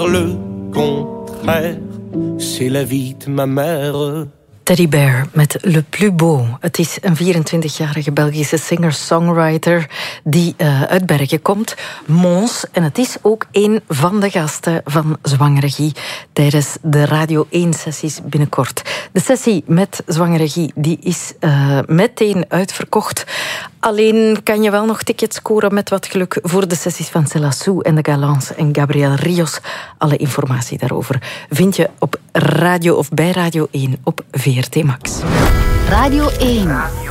le contraire, c'est la vie de ma mère. Teddy Bear met Le Plus Beau. Het is een 24-jarige Belgische singer-songwriter die uit Bergen komt, Mons. En het is ook een van de gasten van Zwangere Guy tijdens de Radio 1-sessies binnenkort. De sessie met Zwangere Guy die is meteen uitverkocht. Alleen kan je wel nog tickets scoren met wat geluk voor de sessies van Céla Sou en de Galants en Gabriel Rios. Alle informatie daarover vind je op Radio of bij Radio 1 op VRT Max. Radio 1.